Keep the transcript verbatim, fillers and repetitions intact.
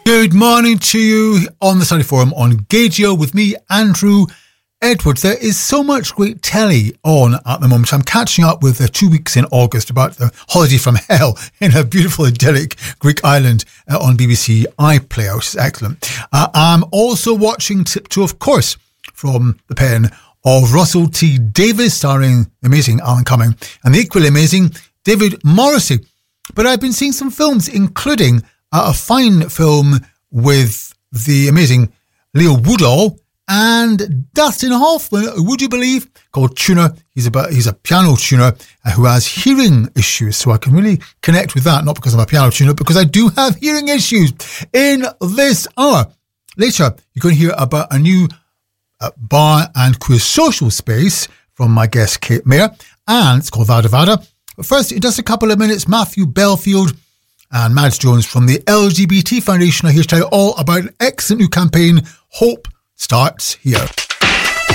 Good morning to you on the Sunday Forum on Gageo with me, Andrew Edwards. There is so much great telly on at the moment. I'm catching up with uh, two weeks in August about the holiday from hell in a beautiful, idyllic Greek island uh, on B B C iPlayer, which is excellent. Uh, I'm also watching Tiptoe, of course, from the pen of Russell T Davies, starring the amazing Alan Cumming and the equally amazing David Morrissey. But I've been seeing some films, including uh, a fine film with the amazing Leo Woodall and Dustin Hoffman, would you believe, called Tuner. He's a, he's a piano tuner uh, who has hearing issues, so I can really connect with that, not because I'm a piano tuner, because I do have hearing issues. In this hour, later, you're going to hear about a new uh, bar and queer social space from my guest Kate Mayer, and it's called Vada Vada. But first, in just a couple of minutes, Matthew Belfield and Mads Jones from the L G B T Foundation are here to tell you all about an excellent new campaign. Hope starts here.